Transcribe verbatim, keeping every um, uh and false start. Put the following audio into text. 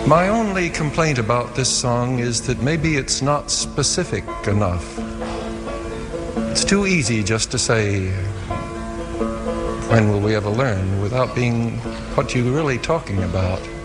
My only complaint about this song is that maybe it's not specific enough. It's too easy just to say, when will we ever learn, without being what you're really talking about.